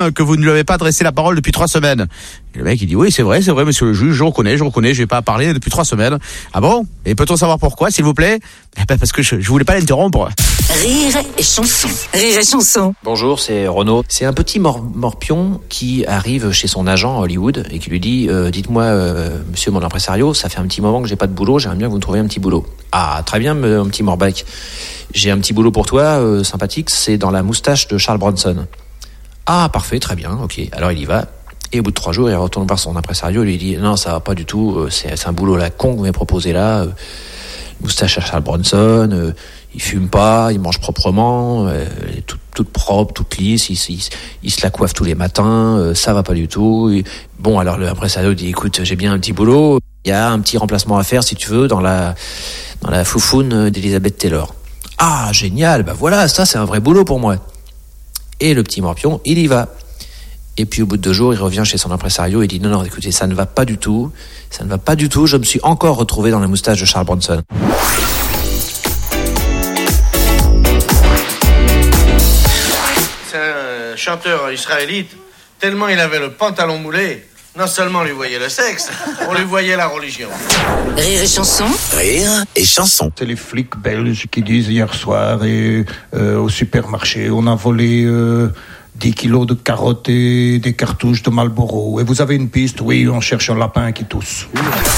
que vous ne lui avez pas adressé la parole depuis 3 semaines. Et le mec, il dit, oui, c'est vrai, monsieur le juge, je reconnais, j'ai pas parlé depuis 3 semaines. Ah bon? Et peut-on savoir pourquoi, s'il vous plaît? Eh ben, parce que je voulais pas l'interrompre. Rire et chanson. Rire et chanson. Bonjour, c'est Renaud. C'est un petit morpion qui arrive chez son agent à Hollywood et qui lui dit dites-moi, monsieur mon impresario, ça fait un petit moment que j'ai pas de boulot, j'aimerais bien que vous me trouviez un petit boulot. Ah, très bien, mon petit morbac. J'ai un petit boulot pour toi, sympathique, c'est dans la moustache de Charles Bronson. Ah, parfait, très bien, ok. Alors il y va. Et au bout de 3 jours, il retourne voir son impresario et lui dit non, ça va pas du tout, c'est un boulot la con que vous m'avez proposé là. Moustache à Charles Bronson, il fume pas, il mange proprement, toute propre, toute lisse, il se la coiffe tous les matins, ça va pas du tout. Bon, alors l'impresario dit écoute, j'ai bien un petit boulot, il y a un petit remplacement à faire si tu veux dans la foufoune d'Elizabeth Taylor. Ah, génial, bah voilà, ça c'est un vrai boulot pour moi. Et le petit morpion, il y va. Et puis au bout de 2 jours, il revient chez son impresario et dit non, écoutez, ça ne va pas du tout, je me suis encore retrouvé dans la moustache de Charles Bronson. C'est un chanteur israélite, tellement il avait le pantalon moulé, non seulement on lui voyait le sexe, on lui voyait la religion. Rire et chanson. Rire et chanson. C'est les flics belges qui disent hier soir au supermarché, on a volé 10 kilos de carottes et des cartouches de Marlboro. Et vous avez une piste? Oui, on cherche un lapin qui tousse.